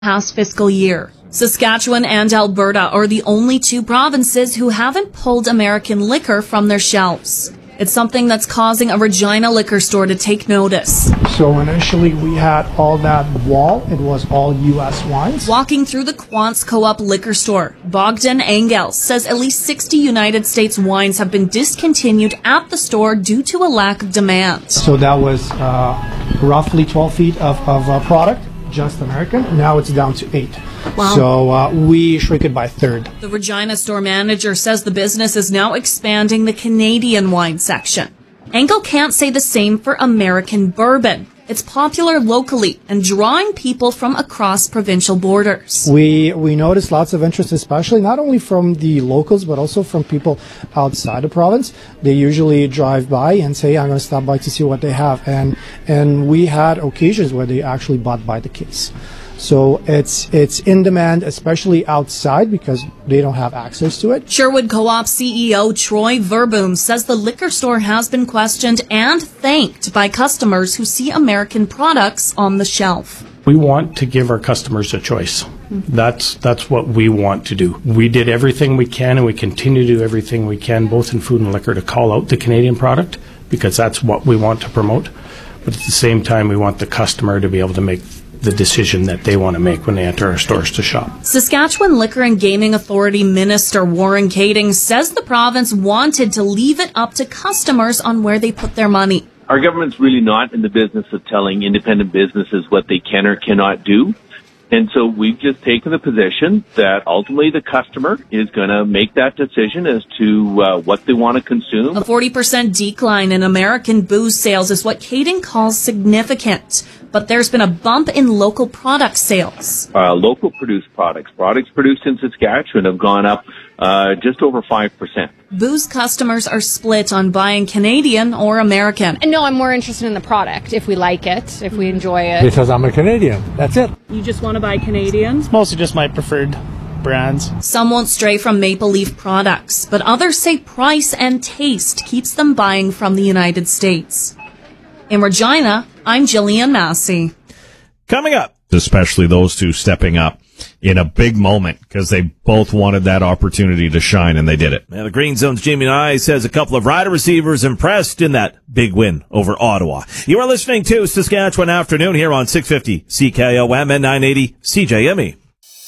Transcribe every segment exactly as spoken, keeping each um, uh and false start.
past fiscal year. Saskatchewan and Alberta are the only two provinces who haven't pulled American liquor from their shelves. It's something that's causing a Regina liquor store to take notice. So initially we had all that wall. It was all U S wines. Walking through the Quants Co-op liquor store, Bogdan Engel says at least sixty United States wines have been discontinued at the store due to a lack of demand. So that was uh, roughly twelve feet of, of uh, product, just American. Now it's down to eight. Wow. So uh, we shrink it by a third. The Regina store manager says the business is now expanding the Canadian wine section. Engel can't say the same for American bourbon. It's popular locally and drawing people from across provincial borders. We we noticed lots of interest, especially not only from the locals, but also from people outside the province. They usually drive by and say, I'm going to stop by to see what they have. And and we had occasions where they actually bought by the case. So it's it's in demand, especially outside, because they don't have access to it. Sherwood Co-op C E O Troy Verboom says the liquor store has been questioned and thanked by customers who see American products on the shelf. We want to give our customers a choice. Mm-hmm. That's that's what we want to do. We did everything we can, and we continue to do everything we can, both in food and liquor, to call out the Canadian product, because that's what we want to promote. But at the same time, we want the customer to be able to make the decision that they want to make when they enter our stores to shop. Saskatchewan Liquor and Gaming Authority Minister Warren Kading says the province wanted to leave it up to customers on where they put their money. Our government's really not in the business of telling independent businesses what they can or cannot do. And so we've just taken the position that ultimately the customer is going to make that decision as to uh, what they want to consume. A forty percent decline in American booze sales is what Kading calls significant. But there's been a bump in local product sales. Uh, local produced products, products produced in Saskatchewan have gone up uh, just over five percent. Booze customers are split on buying Canadian or American. And no, I'm more interested in the product, if we like it, if we enjoy it. Because I'm a Canadian. That's it. You just want to buy Canadian? It's mostly just my preferred brands. Some won't stray from Maple Leaf products, but others say price and taste keeps them buying from the United States. In Regina, I'm Jillian Massey. Coming up, especially those two stepping up in a big moment because they both wanted that opportunity to shine, and they did it. And the Green Zone's Jamie Nye says a couple of rider receivers impressed in that big win over Ottawa. You are listening to Saskatchewan Afternoon here on six fifty C K O M and nine eighty C J M E.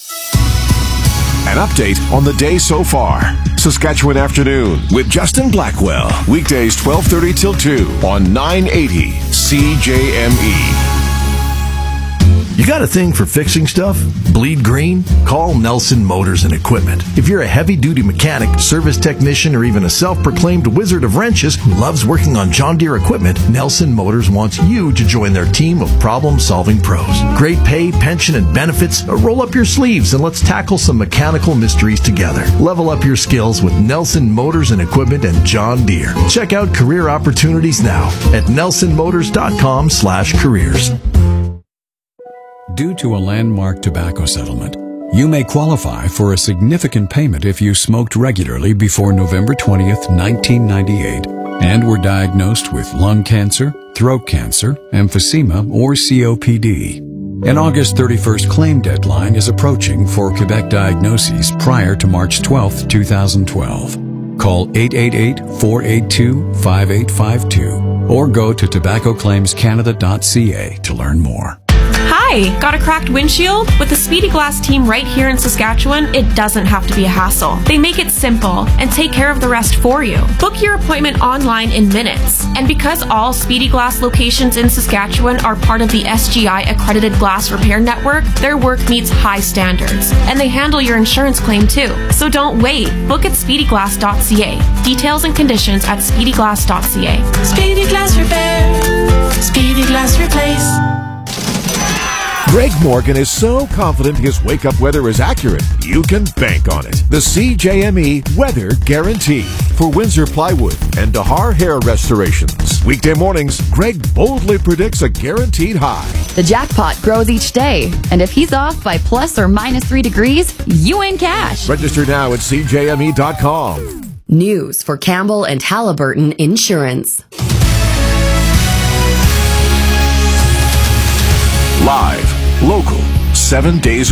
An update on the day so far. Saskatchewan Afternoon with Justin Blackwell. Weekdays twelve thirty till two on nine eighty C J M E. You got a thing for fixing stuff? Bleed green? Call Nelson Motors and Equipment. If you're a heavy-duty mechanic, service technician, or even a self-proclaimed wizard of wrenches who loves working on John Deere equipment, Nelson Motors wants you to join their team of problem-solving pros. Great pay, pension, and benefits? Roll up your sleeves and let's tackle some mechanical mysteries together. Level up your skills with Nelson Motors and Equipment and John Deere. Check out career opportunities now at nelsonmotors.com slash careers. Due to a landmark tobacco settlement, you may qualify for a significant payment if you smoked regularly before November twentieth, nineteen ninety-eight, and were diagnosed with lung cancer, throat cancer, emphysema, or C O P D. An August thirty-first claim deadline is approaching for Quebec diagnoses prior to March twelfth, twenty twelve. Call eight eight eight, four eight two, five eight five two or go to tobacco claims canada dot c a to learn more. Hi, got a cracked windshield? With the Speedy Glass team right here in Saskatchewan, it doesn't have to be a hassle. They make it simple and take care of the rest for you. Book your appointment online in minutes. And because all Speedy Glass locations in Saskatchewan are part of the S G I accredited glass repair network, their work meets high standards. And they handle your insurance claim too. So don't wait. Book at speedy glass dot c a. Details and conditions at speedy glass dot c a. Speedy Glass Repair. Speedy Glass Replace. Greg Morgan is so confident his wake-up weather is accurate, you can bank on it. The C J M E Weather Guarantee for Windsor Plywood and Dahar Hair Restorations. Weekday mornings, Greg boldly predicts a guaranteed high. The jackpot grows each day, and if he's off by plus or minus three degrees, you win cash. Register now at c j m e dot com. News for Campbell and Halliburton Insurance. Live, local, seven days